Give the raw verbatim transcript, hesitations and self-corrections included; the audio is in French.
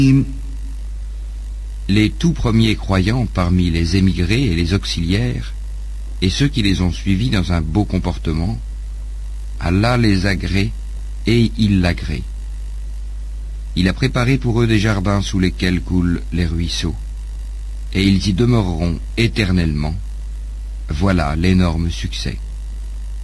Les tout premiers croyants parmi les émigrés et les auxiliaires, et ceux qui les ont suivis dans un beau comportement, Allah les agrée et il l'agrée. Il a préparé pour eux des jardins sous lesquels coulent les ruisseaux, et ils y demeureront éternellement. Voilà l'énorme succès.